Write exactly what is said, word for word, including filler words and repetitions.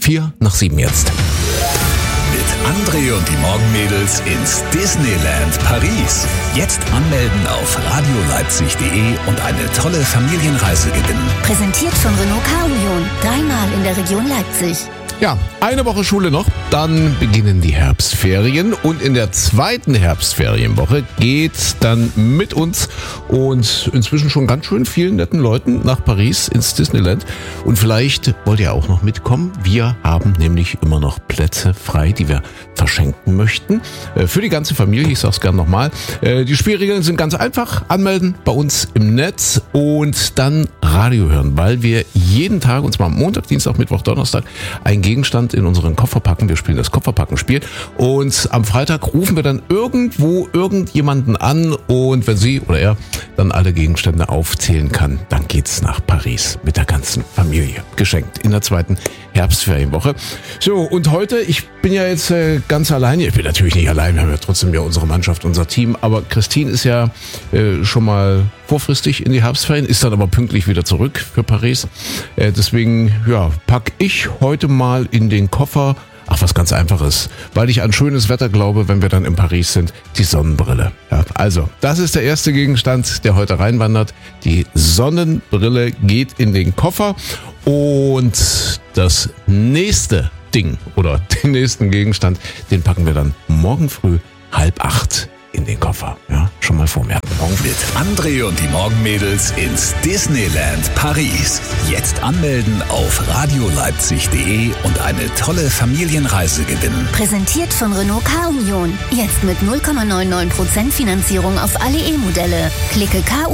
Vier nach sieben jetzt. Mit André und die Morgenmädels ins Disneyland Paris. Jetzt anmelden auf radioleipzig punkt de und eine tolle Familienreise gewinnen. Präsentiert von Renault Car Union. Dreimal in der Region Leipzig. Ja, eine Woche Schule noch, dann beginnen die Herbstferien und in der zweiten Herbstferienwoche geht's dann mit uns und inzwischen schon ganz schön vielen netten Leuten nach Paris ins Disneyland. Und vielleicht wollt ihr auch noch mitkommen. Wir haben nämlich immer noch Plätze frei, die wir verschenken möchten. Für die ganze Familie, ich sag's gern nochmal. Die Spielregeln sind ganz einfach. Anmelden bei uns im Netz und dann Radio hören, weil wir jeden Tag, und zwar Montag, Dienstag, Mittwoch, Donnerstag, ein Gegenstand in unseren Koffer packen. Wir spielen das Kofferpacken-Spiel und am Freitag rufen wir dann irgendwo irgendjemanden an und wenn sie oder er dann alle Gegenstände aufzählen kann, dann geht's nach Paris mit der ganzen Familie. Geschenkt in der zweiten Herbstferienwoche. So, und heute, ich bin ja jetzt äh, ganz allein. Ich bin natürlich nicht allein, wir haben ja trotzdem ja unsere Mannschaft, unser Team, aber Christine ist ja äh, schon mal vorfristig in die Herbstferien, ist dann aber pünktlich wieder zurück für Paris. Äh, deswegen, ja, pack ich heute mal in den Koffer, ach, was ganz Einfaches, weil ich an schönes Wetter glaube, wenn wir dann in Paris sind, die Sonnenbrille. Ja, also, das ist der erste Gegenstand, der heute reinwandert. Die Sonnenbrille geht in den Koffer und das nächste Ding oder den nächsten Gegenstand, den packen wir dann morgen früh halb acht in den Koffer. Ja, schon mal vormerken. Mit André und die Morgenmädels ins Disneyland Paris. Jetzt anmelden auf radioleipzig punkt de und eine tolle Familienreise gewinnen. Präsentiert von Renault Car Union. Jetzt mit null Komma neunundneunzig Prozent Finanzierung auf alle E-Modelle. Klicke K